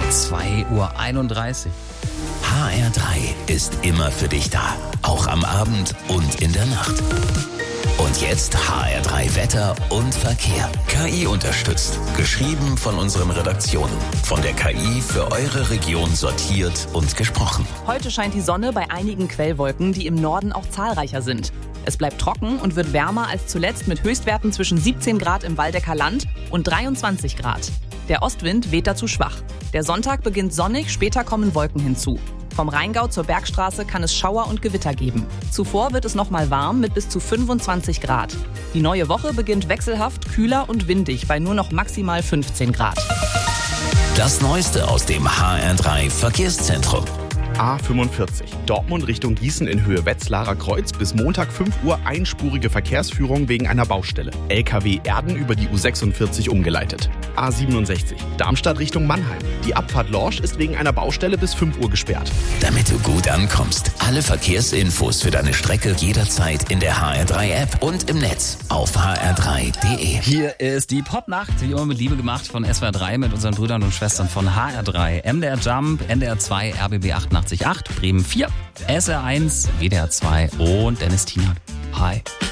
2:31 Uhr. HR3 ist immer für dich da. Auch am Abend und in der Nacht. Und jetzt HR3 Wetter und Verkehr. KI unterstützt. Geschrieben von unseren Redaktionen. Von der KI für eure Region sortiert und gesprochen. Heute scheint die Sonne bei einigen Quellwolken, die im Norden auch zahlreicher sind. Es bleibt trocken und wird wärmer als zuletzt mit Höchstwerten zwischen 17 Grad im Waldecker Land und 23 Grad. Der Ostwind weht dazu schwach. Der Sonntag beginnt sonnig, später kommen Wolken hinzu. Vom Rheingau zur Bergstraße kann es Schauer und Gewitter geben. Zuvor wird es nochmal warm mit bis zu 25 Grad. Die neue Woche beginnt wechselhaft, kühler und windig bei nur noch maximal 15 Grad. Das Neueste aus dem HR3 Verkehrszentrum. A45. Dortmund Richtung Gießen in Höhe Wetzlarer Kreuz bis Montag 5 Uhr einspurige Verkehrsführung wegen einer Baustelle. LKW Erden über die U46 umgeleitet. A67. Darmstadt Richtung Mannheim. Die Abfahrt Lorsch ist wegen einer Baustelle bis 5 Uhr gesperrt. Damit du gut ankommst. Alle Verkehrsinfos für deine Strecke jederzeit in der HR3-App und im Netz auf hr3.de. Hier ist die Popnacht, wie immer mit Liebe gemacht von SWR 3 mit unseren Brüdern und Schwestern von HR3. MDR Jump, NDR 2, RBB 88.8, Bremen 4, SR1, WDR 2 und Dennis Tiemann. Hi.